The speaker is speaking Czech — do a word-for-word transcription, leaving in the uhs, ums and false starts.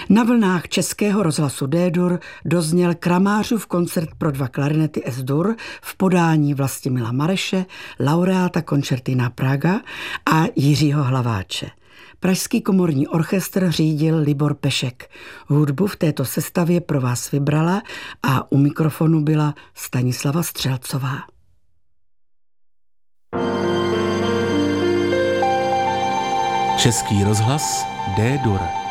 Na vlnách Českého rozhlasu D-dur dozněl Kramářův koncert pro dva klarinety S-dur v podání Vlastimila Mareše, laureáta Concertina Praga a Jiřího Hlaváče. Pražský komorní orchestr řídil Libor Pešek. Hudbu v této sestavě pro vás vybrala a u mikrofonu byla Stanislava Střelcová. Český rozhlas D-dur.